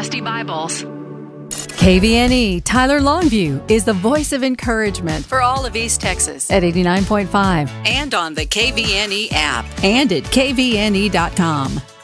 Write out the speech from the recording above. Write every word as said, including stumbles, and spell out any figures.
sixty Bibles. K V N E Tyler Longview is the voice of encouragement For all of East Texas. at eighty-nine point five And on the K V N E app. and at K V N E dot com.